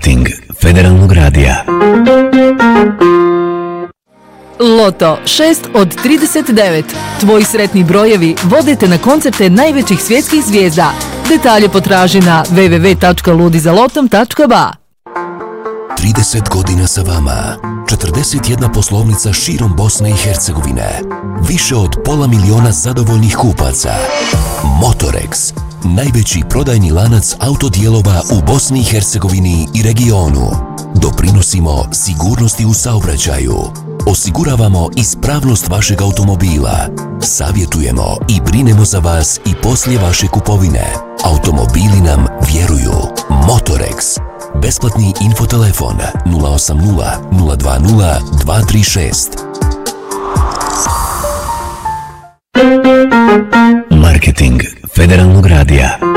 Marketing Federalnog radija. Loto 6 od 39. Tvoji sretni brojevi vode te na koncerte najvećih svjetskih zvijezda. Detalje potraži na www.ludizalotom.ba. 30 godina sa vama, 41 poslovnica širom Bosne i Hercegovine, više od 500 000 zadovoljnih kupaca. Motorex, najveći prodajni lanac autodijelova u Bosni i Hercegovini i regionu. Doprinosimo sigurnosti u saobraćaju. Osiguravamo ispravnost vašeg automobila. Savjetujemo i brinemo za vas i poslije vaše kupovine. Automobili nam vjeruju. Motorex. Besplatni infotelefon 080 020 236. Marketing Federalnog radija.